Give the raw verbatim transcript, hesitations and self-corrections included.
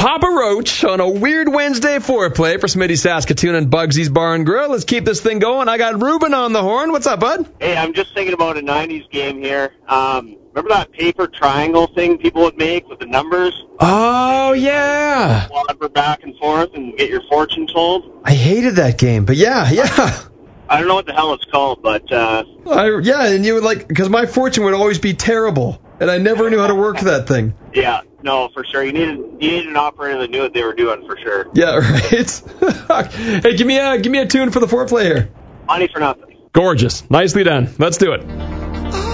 Papa Roach on a weird Wednesday foreplay for Smitty Saskatoon and Bugsy's Bar and Grill. Let's keep this thing going. I got Ruben on the horn. What's up, bud? Hey, I'm just thinking about a nineties game here. Um, remember that paper triangle thing people would make with the numbers? Oh, yeah. Wander back and forth and get your fortune told. I hated that game, but yeah, yeah. I don't know what the hell it's called, but... Uh, I, yeah, and you would like... Because my fortune would always be terrible, and I never knew how to work that thing. Yeah, no, for sure. You needed you needed an operator that knew what they were doing, for sure. Yeah, right. Hey, give me a, give me a tune for the foreplay here. Money for nothing. Gorgeous. Nicely done. Let's do it.